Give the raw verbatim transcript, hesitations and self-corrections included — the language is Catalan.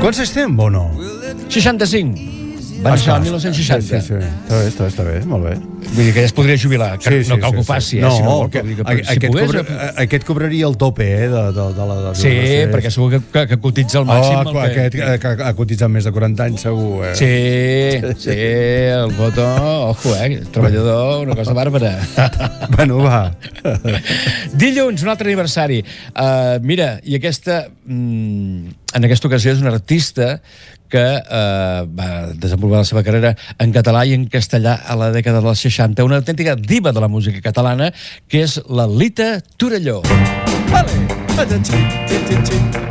Quants estem, Bono? seixanta-cinc. Va néixer el mil nou-cents seixanta. Sí, sí, sí. Està bé, està bé, està bé, molt bé. Vull dir que ja es podria jubilar, que Sí, sí, no cal sí, que ho sí. faci, eh? No, si no vol, que, que, que, aquest, si pogués, cobra, aquest cobraria el tope, eh, de, de, de la... De sí, perquè segur que, que, que cotitza al màxim. Oh, el aquest que... que, que ha cotitzat més de quaranta anys, segur, eh? Sí, sí, el Boto, ojo, eh, treballador, una cosa bàrbara. Bueno, va. Dilluns, un altre aniversari. Uh, mira, i aquesta, mm, en aquesta ocasió és un artista que uh, va desenvolupar la seva carrera en català i en castellà a la dècada dels seixanta, una autèntica diva de la música catalana, que és la Lita Torelló. Vale.